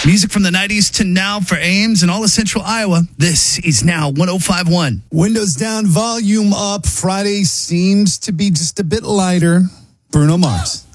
Music from the 90s to now for Ames and all of Central Iowa. This is Now 105.1. Windows down, volume up. Friday seems to be just a bit lighter. Bruno Mars.